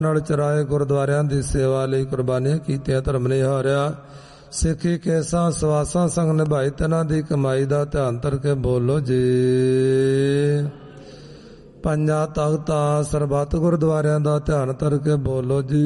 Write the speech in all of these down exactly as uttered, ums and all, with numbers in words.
ਨਾਲ ਚਰਾਏ ਗੁਰਦੁਆਰਿਆਂ ਦੀ ਸੇਵਾ ਲਈ ਕੁਰਬਾਨੀਆਂ ਕੀਤੀਆਂ, ਧਰਮ ਨਹੀਂ ਹਾਰਿਆ। ਸਿੱਖੀ ਕੇਸਾਂ ਸਵਾਸਾਂ ਸੰਗ ਨਿਭਾਈ, ਤਨਾਂ ਦੀ ਕਮਾਈ ਦਾ ਧਿਆਨ ਧਰ ਕੇ ਬੋਲੋ ਜੀ। ਪੰਜਾਂ ਤਖਤਾਂ ਸਰਬੱਤ ਗੁਰਦੁਆਰਿਆਂ ਦਾ ਧਿਆਨ ਧਰ ਕੇ ਬੋਲੋ ਜੀ।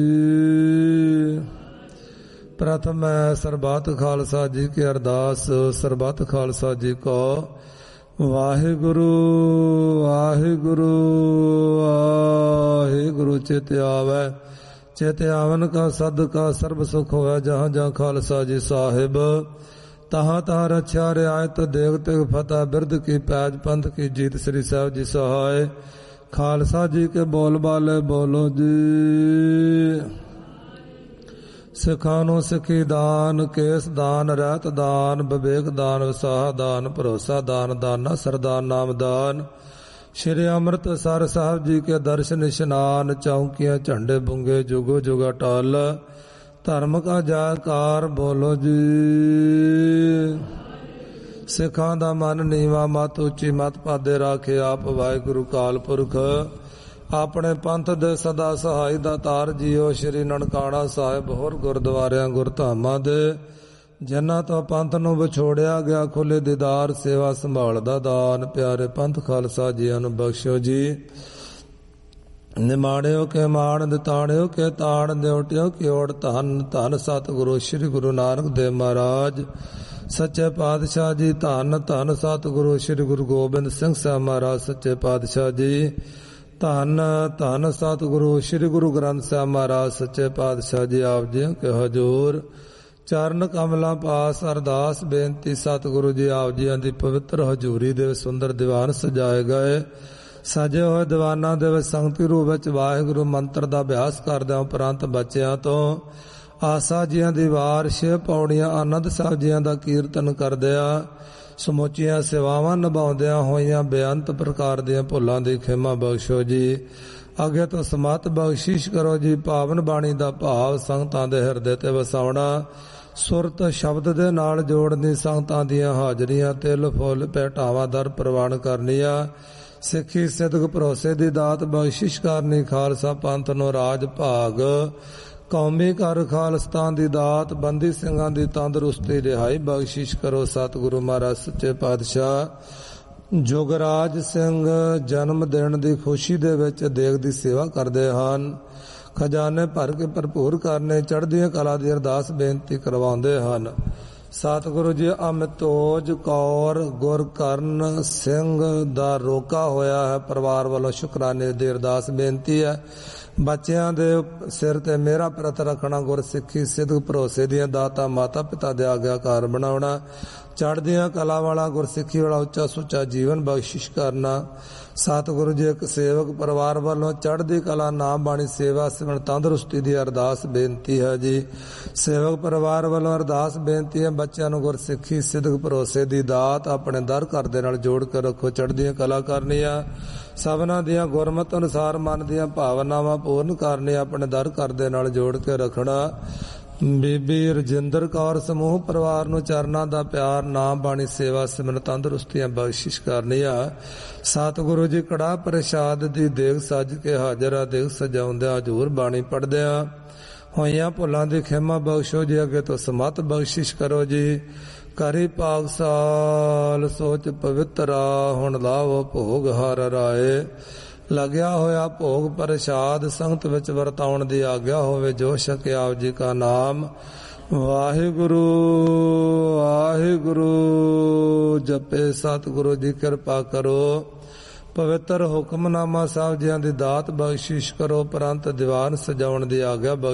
ਪ੍ਰਥਮ ਹੈ ਸਰਬੱਤ ਖਾਲਸਾ ਜੀ ਕੀ ਅਰਦਾਸ। ਸਰਬੱਤ ਖਾਲਸਾ ਜੀ ਕੋ ਵਾਹਿਗੁਰੂ ਵਾਹਿਗੁਰੂ ਵਾਹਿਗੁਰੂ। ਚਿਤ ਆਵੈ ਚਿਤ ਆਵਨ ਕਾ ਸਦਕਾ ਸਰਬ ਸੁਖ ਹੋਵੇ। ਜਹਾਂ ਜਹਾਂ ਖਾਲਸਾ ਜੀ ਸਾਹਿਬ, ਤਹਾਂ ਤਹਾਂ ਰਛਿਆ ਰਿਆਇਤ ਦੇਗ ਤੇਗ ਫਤਿਹ ਬਿਰਦ ਕੀ ਪੈਜ ਪੰਥ ਕੀ ਜੀਤ। ਸ੍ਰੀ ਸਾਹਿਬ ਜੀ ਸਹਾਇ। ਖਾਲਸਾ ਜੀ ਕੇ ਬੋਲ ਬਾਲੇ ਬੋਲੋ ਜੀ। ਸਿੱਖਾਂ ਨੂੰ ਸਿੱਖੀ ਦਾਨ, ਕੇਸ ਦਾਨ, ਰਹਿਤ ਦਾਨ, ਵਿਵੇਕ ਦਾਨ, ਵਿਸਾਹ ਦਾਨ, ਭਰੋਸਾ ਦਾਨ, ਦਾਨਾ ਸਰਦਾਨ ਨਾਮ ਦਾਨ। ਸ਼੍ਰੀ ਅੰਮ੍ਰਿਤਸਰ ਸਾਹਿਬ ਜੀ ਕੇ ਦਰਸ਼ਨ ਇਸ਼ਨਾਨ, ਚੌਂਕੀਆਂ ਝੰਡੇ ਬੁੰਗੇ ਜੁਗੋ ਜੁਗਾ ਟਾਲ। ਧਰਮ ਕਾ ਜੈਕਾਰ ਬੋਲੋ ਜੀ। ਸਿੱਖਾਂ ਦਾ ਮਨ ਨੀਵਾ ਮਤ ਉੱਚੀ ਮਤ ਪਾਦੇ ਰਾਖੇ ਆਪ ਵਾਹਿਗੁਰੂ ਕਾਲ ਪੁਰਖ। ਆਪਣੇ ਪੰਥ ਦੇ ਸਦਾ ਸਹਾਈ ਦਾ ਤਾਰ ਜੀਓ। ਸ਼੍ਰੀ ਨਨਕਾਣਾ ਸਾਹਿਬ ਹੋਰ ਗੁਰਦੁਆਰਿਆਂ ਗੁਰਧਾਮਾਂ ਦੇ ਜਿਨ੍ਹਾਂ ਤੋਂ ਪੰਥ ਨੂੰ ਵਿਛੋੜਿਆ ਗਿਆ ਖੁੱਲੇ ਦੀਦਾਰ ਸੇਵਾ ਸੰਭਾਲ ਦਾ ਦਾਨ। ਪਿਆਰੇ ਪੰਥ ਖਾਲਸਾ ਜੀਆਂ ਨੂੰ ਬਖਸ਼ੋ ਜੀ। ਨਿਮਾਣਿਓ ਕੇ ਮਾਣ ਦਿਤਾਣਿਓ ਕੇ ਤਾਣ ਦਿਉਟਿਓ ਕਿ ਓੜ ਧੰਨ ਧੰਨ ਸਤਿਗੁਰੂ ਸ੍ਰੀ ਗੁਰੂ ਨਾਨਕ ਦੇਵ ਮਹਾਰਾਜ ਸੱਚੇ ਪਾਤਸ਼ਾਹ ਜੀ। ਧੰਨ ਧੰਨ ਸਤਿਗੁਰੂ ਸ੍ਰੀ ਗੁਰੂ ਗੋਬਿੰਦ ਸਿੰਘ ਸਾਹਿਬ ਮਹਾਰਾਜ ਸੱਚੇ ਪਾਤਸ਼ਾਹ ਜੀ। ਧੰਨ ਧੰਨ ਸਤਿਗੁਰੂ ਸ੍ਰੀ ਗੁਰੂ ਗ੍ਰੰਥ ਸਾਹਿਬ ਮਹਾਰਾਜ ਸੱਚੇ ਪਾਤਸ਼ਾਹ ਜੀ। ਆਪ ਜੀ ਕੇ ਹਜ਼ੂਰ ਚਰਨ ਕਮਲਾਂ ਪਾਸ ਅਰਦਾਸ ਬੇਨਤੀ। ਸਤਿਗੁਰੂ ਜੀ ਆਪ ਜੀਆਂ ਦੀ ਪਵਿੱਤਰ ਹਜ਼ੂਰੀ ਦੇ ਸੁੰਦਰ ਦੀਵਾਨ ਸਜਾਏ ਗਏ। ਸਜੇ ਹੋਏ ਦੀਵਾਨਾਂ ਦੇ ਵਿੱਚ ਸੰਗਤੀ ਰੂਪ ਵਿੱਚ ਵਾਹਿਗੁਰੂ ਮੰਤਰ ਦਾ ਅਭਿਆਸ ਕਰਦਿਆਂ ਉਪਰੰਤ ਬੱਚਿਆਂ ਤੋਂ ਆਸਾ ਜੀਆਂ ਦੀ ਵਾਰ ਛੇ ਪੌੜੀਆਂ ਆਨੰਦ ਸਾਹਿਬ ਜੀਆਂ ਦਾ ਕੀਰਤਨ ਕਰਦਿਆਂ ਸਮੁੱਚੀਆਂ ਸੇਵਾਵਾਂ ਨਿਭਾਉਂਦਿਆਂ ਹੋਈਆਂ ਬੇਅੰਤ ਪ੍ਰਕਾਰ ਦੀਆਂ ਭੁੱਲਾਂ ਦੀ ਖਿਮਾ ਬਖਸ਼ੋ ਜੀ। ਅੱਗੇ ਤੋਂ ਸਮਤ ਬਖਸ਼ਿਸ਼ ਕਰੋ ਜੀ। ਪਾਵਨ ਬਾਣੀ ਦਾ ਭਾਵ ਸੰਗਤਾਂ ਦੇ ਹਿਰਦੇ ਤੇ ਵਸਾਉਣਾ, ਸੁਰਤ ਸ਼ਬਦ ਦੇ ਨਾਲ ਜੋੜਨੀ, ਸੰਗਤਾਂ ਦੀਆਂ ਹਾਜ਼ਰੀਆਂ ਤਿਲ ਫੁੱਲ ਭੇਟਾਵਾਂ ਦਰ ਪ੍ਰਵਾਨ ਕਰਨੀਆਂ, ਸਿੱਖੀ ਸਿਦਕ ਭਰੋਸੇ ਦੀ ਦਾਤ ਬਖਸ਼ਿਸ਼ ਕਰਨੀ। ਖਾਲਸਾ ਪੰਥ ਨੂੰ ਰਾਜ ਭਾਗ ਕੌਮੀ ਘਰ ਖਾਲਸਤਾਨ ਦੀ ਦਾਤ, ਬੰਦੀ ਸਿੰਘਾਂ ਦੀ ਤੰਦਰੁਸਤੀ ਰਿਹਾਈ ਬਖਸ਼ਿਸ਼ ਕਰੋ। ਸਤਿਗੁਰੂ ਮਹਾਰਾਜ ਸੱਚੇ ਪਾਤਸ਼ਾਹ ਜੋਗਰਾਜ ਸਿੰਘ ਜਨਮ ਦਿਨ ਦੀ ਖੁਸ਼ੀ ਦੇ ਵਿੱਚ ਦੇਗ ਦੀ ਸੇਵਾ ਕਰਦੇ ਹਨ। ਖਜ਼ਾਨੇ ਭਰ ਕੇ ਭਰਪੂਰ ਕਰਨੇ, ਚੜ੍ਹਦੀਆਂ ਕਲਾ ਦੀ ਅਰਦਾਸ ਬੇਨਤੀ ਕਰਵਾਉਂਦੇ ਹਨ। ਸਤਿਗੁਰੂ ਜੀ ਅਮਿਤੋਜ ਕੌਰ ਗੁਰਕਰਨ ਸਿੰਘ ਦਾ ਰੋਕਾ ਹੋਇਆ ਹੈ, ਪਰਿਵਾਰ ਵੱਲੋਂ ਸ਼ੁਕਰਾਨੇ ਦੀ ਅਰਦਾਸ ਬੇਨਤੀ ਹੈ। ਬੱਚਿਆਂ ਦੇ ਸਿਰ ਤੇ ਮੇਰਾ ਪ੍ਰਤ ਰੱਖਣਾ, ਗੁਰਸਿੱਖੀ ਸਿੱਧਕ ਭਰੋਸੇ ਦੀਆਂ ਦਾਤਾਂ, ਮਾਤਾ ਪਿਤਾ ਦੇ ਆਗਿਆਕਾਰ ਬਣਾਉਣਾ, ਚੜ੍ਹਦੀਆਂ ਕਲਾ ਵਾਲਾ ਗੁਰਸਿੱਖੀ ਵਾਲਾ ਉੱਚਾ ਸੁੱਚਾ ਜੀਵਨ ਬਖਸ਼ਿਸ਼ ਕਰਨਾ। ਸਤਿਗੁਰੂ ਜੀ ਇੱਕ ਸੇਵਕ ਪਰਿਵਾਰ ਵੱਲੋਂ ਚੜ੍ਹਦੀ ਕਲਾ ਨਾਮ ਬਾਣੀ ਸੇਵਾ ਸਿਮਰਨ ਤੰਦਰੁਸਤੀ ਦੀ ਅਰਦਾਸ ਬੇਨਤੀ ਹੈ ਜੀ। ਸੇਵਕ ਪਰਿਵਾਰ ਵੱਲੋਂ ਅਰਦਾਸ ਬੇਨਤੀ ਹੈ, ਬੱਚਿਆਂ ਨੂੰ ਗੁਰਸਿੱਖੀ ਸਿੱਧਕ ਭਰੋਸੇ ਦੀ ਦਾਤ ਆਪਣੇ ਦਰ ਘਰ ਦੇ ਨਾਲ ਜੋੜ ਕੇ ਰੱਖੋ, ਚੜ੍ਹਦੀਆਂ ਕਲਾ ਕਰਨੀਆਂ, ਸਭਨਾਂ ਦੀਆਂ ਗੁਰਮਤ ਅਨੁਸਾਰ ਮਨ ਦੀਆਂ ਭਾਵਨਾਵਾਂ ਪੂਰਨ ਕਰਨੀਆਂ, ਆਪਣੇ ਦਰ ਘਰ ਦੇ ਨਾਲ ਜੋੜ ਕੇ ਰੱਖਣਾ। ਬੀਬੀ ਰਜਿੰਦਰ ਕੌਰ ਸਮੂਹ ਪਰਿਵਾਰ ਨੂੰ ਚਰਨਾਂ ਦਾ ਪਿਆਰ, ਨਾਮ ਬਾਣੀ ਸੇਵਾ ਸਿਮਰਨ ਤੰਦਰੁਸਤੀਆਂ ਬਖਸ਼ਿਸ਼ ਕਰਨੀਆਂ। ਸਤਿਗੁਰੂ ਜੀ ਕੜਾਹ ਪ੍ਰਸ਼ਾਦ ਦੀ ਦੇਗ ਸੱਜ ਕੇ ਹਾਜ਼ਰ ਆ, ਦੇਗ ਸਜਾਉਂਦਿਆਂ ਹਜ਼ੂਰ ਬਾਣੀ ਪੜ੍ਹਦਿਆਂ ਹੋਈਆਂ ਭੁੱਲਾਂ ਦੀ ਖਿਮਾ ਬਖਸ਼ੋ ਜੀ। ਅੱਗੇ ਤੋਂ ਸਮਤ ਬਖਸ਼ਿਸ਼ ਕਰੋ ਜੀ। ਕਰੀ ਪਾਗਸਾਲ ਸੋਚ ਪਵਿੱਤਰਾ, ਹੁਣ ਲਾਵੋ ਭੋਗ ਹਰ ਰਾਏ। ਲੱਗਿਆ ਹੋਇਆ ਭੋਗ ਪ੍ਰਸ਼ਾਦ ਸੰਗਤ ਵਿੱਚ ਵਰਤਾਉਣ ਦੀ ਆਗਿਆ ਹੋਵੇ। ਜੋ ਛਕੇ ਆਪ ਜੀ ਕਾ ਨਾਮ ਵਾਹਿਗੁਰੂ ਵਾਹਿਗੁਰੂ ਜਪੇ। ਸਤਿਗੁਰੂ ਜੀ ਕਿਰਪਾ ਕਰੋ, ਪਵਿੱਤਰ ਹੁਕਮਨਾਮਾ ਸਾਹਿਬ ਜੀਆਂ ਦੀ ਦਾਤ ਬਖਸ਼ਿਸ਼ ਕਰੋ, ਉਪਰੰਤ ਦੀਵਾਨ ਸਜਾਉਣ ਦੀ ਆਗਿਆ